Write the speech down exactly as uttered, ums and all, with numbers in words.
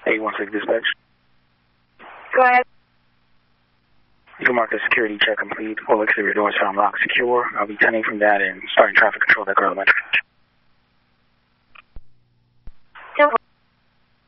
eight one six dispatch. Go ahead. You can mark the security check complete. All exterior doors are unlocked secure. I'll be turning from that and starting traffic control at Elementary.